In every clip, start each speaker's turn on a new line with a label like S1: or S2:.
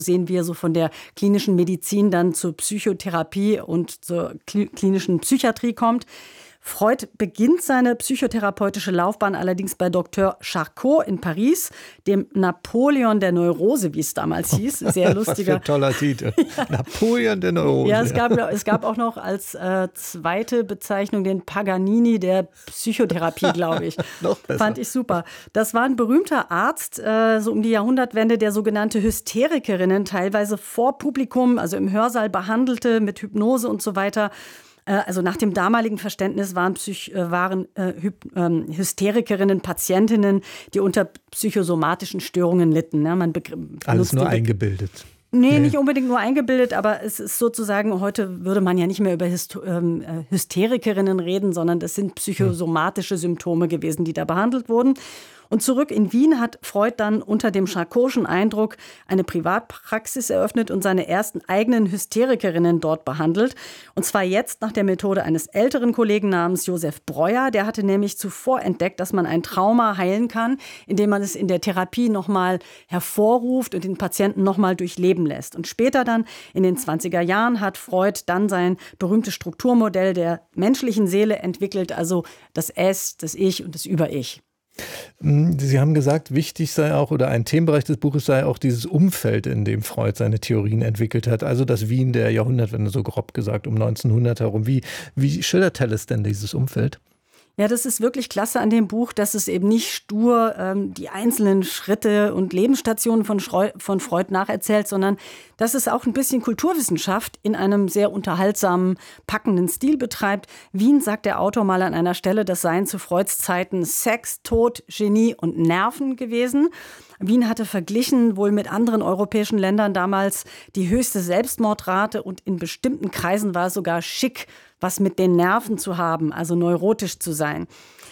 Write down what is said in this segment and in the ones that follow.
S1: sehen wir so von der klinischen Medizin dann zur Psychotherapie und zur klinischen Psychiatrie kommt. Freud beginnt seine psychotherapeutische Laufbahn allerdings bei Dr. Charcot in Paris, dem Napoleon der Neurose, wie es damals hieß. Sehr lustiger.
S2: Was für ein toller Titel. Ja. Napoleon der Neurose.
S1: Ja, es gab auch noch als zweite Bezeichnung den Paganini der Psychotherapie, glaube ich.
S2: Noch besser.
S1: Fand ich super. Das war ein berühmter Arzt, so um die Jahrhundertwende, der sogenannte Hysterikerinnen teilweise vor Publikum, also im Hörsaal behandelte mit Hypnose und so weiter. Also nach dem damaligen Verständnis waren Hysterikerinnen Patientinnen, die unter psychosomatischen Störungen litten. Ja,
S2: alles nur eingebildet.
S1: Nee, nicht unbedingt nur eingebildet, aber es ist sozusagen, heute würde man ja nicht mehr über Hysterikerinnen reden, sondern das sind psychosomatische Symptome gewesen, die da behandelt wurden. Und zurück in Wien hat Freud dann unter dem Charcotschen Eindruck eine Privatpraxis eröffnet und seine ersten eigenen Hysterikerinnen dort behandelt. Und zwar jetzt nach der Methode eines älteren Kollegen namens Josef Breuer. Der hatte nämlich zuvor entdeckt, dass man ein Trauma heilen kann, indem man es in der Therapie nochmal hervorruft und den Patienten nochmal durchleben lässt. Und später dann in den 20er Jahren hat Freud dann sein berühmtes Strukturmodell der menschlichen Seele entwickelt, also das Es, das Ich und das Über-Ich.
S2: Sie haben gesagt, wichtig sei auch, oder ein Themenbereich des Buches sei auch dieses Umfeld, in dem Freud seine Theorien entwickelt hat. Also das Wien der Jahrhundertwende, so grob gesagt, um 1900 herum. Wie schildert Telles denn dieses Umfeld?
S1: Ja, das ist wirklich klasse an dem Buch, dass es eben nicht stur die einzelnen Schritte und Lebensstationen von Freud nacherzählt, sondern dass es auch ein bisschen Kulturwissenschaft in einem sehr unterhaltsamen, packenden Stil betreibt. Wien, sagt der Autor mal an einer Stelle, das seien zu Freuds Zeiten Sex, Tod, Genie und Nerven gewesen. Wien hatte verglichen wohl mit anderen europäischen Ländern damals die höchste Selbstmordrate und in bestimmten Kreisen war es sogar schick, was mit den Nerven zu haben, also neurotisch zu sein.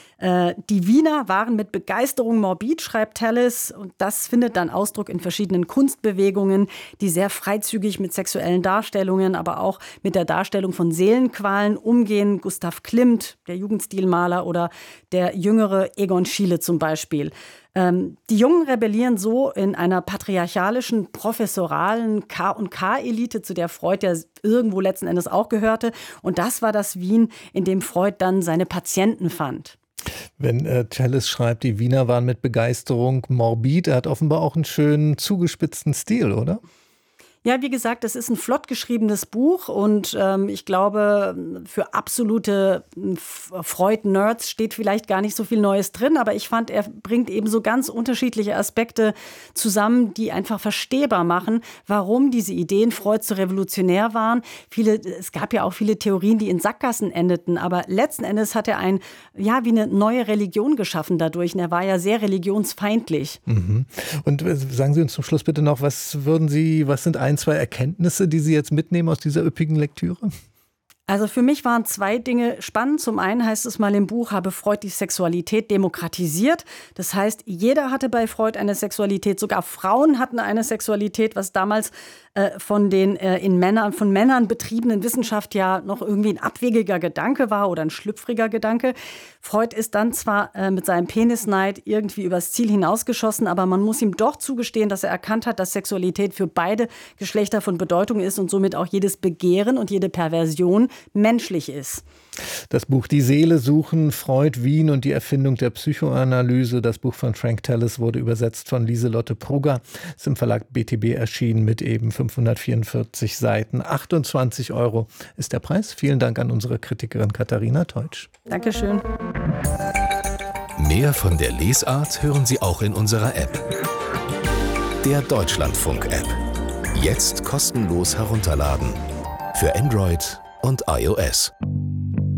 S1: Die Wiener waren mit Begeisterung morbid, schreibt Telles, und das findet dann Ausdruck in verschiedenen Kunstbewegungen, die sehr freizügig mit sexuellen Darstellungen, aber auch mit der Darstellung von Seelenqualen umgehen. Gustav Klimt, der Jugendstilmaler, oder der jüngere Egon Schiele zum Beispiel. Die Jungen rebellieren so in einer patriarchalischen, professoralen K&K-Elite, zu der Freud ja irgendwo letzten Endes auch gehörte. Und das war das Wien, in dem Freud dann seine Patienten fand.
S2: Wenn Telles schreibt, die Wiener waren mit Begeisterung morbid, er hat offenbar auch einen schönen, zugespitzten Stil, oder?
S1: Ja, wie gesagt, das ist ein flott geschriebenes Buch und ich glaube, für absolute Freud-Nerds steht vielleicht gar nicht so viel Neues drin, aber ich fand, er bringt eben so ganz unterschiedliche Aspekte zusammen, die einfach verstehbar machen, warum diese Ideen Freud so revolutionär waren. Es gab ja auch viele Theorien, die in Sackgassen endeten, aber letzten Endes hat er wie eine neue Religion geschaffen dadurch und er war ja sehr religionsfeindlich.
S2: Mhm. Und sagen Sie uns zum Schluss bitte noch, was sind ein, zwei Erkenntnisse, die Sie jetzt mitnehmen aus dieser üppigen Lektüre?
S1: Also für mich waren zwei Dinge spannend. Zum einen heißt es mal im Buch, habe Freud die Sexualität demokratisiert. Das heißt, jeder hatte bei Freud eine Sexualität, sogar Frauen hatten eine Sexualität, was damals von Männern betriebenen Wissenschaft ja noch irgendwie ein abwegiger Gedanke war oder ein schlüpfriger Gedanke. Freud ist dann zwar mit seinem Penisneid irgendwie übers Ziel hinausgeschossen, aber man muss ihm doch zugestehen, dass er erkannt hat, dass Sexualität für beide Geschlechter von Bedeutung ist und somit auch jedes Begehren und jede Perversion menschlich ist.
S2: Das Buch Die Seele suchen, Freud, Wien und die Erfindung der Psychoanalyse. Das Buch von Frank Telles wurde übersetzt von Lieselotte Prugger. Ist im Verlag BTB erschienen mit eben 544 Seiten. 28 € ist der Preis. Vielen Dank an unsere Kritikerin Katharina Teutsch.
S1: Dankeschön.
S3: Mehr von der Lesart hören Sie auch in unserer App. Der Deutschlandfunk-App. Jetzt kostenlos herunterladen. Für Android und iOS.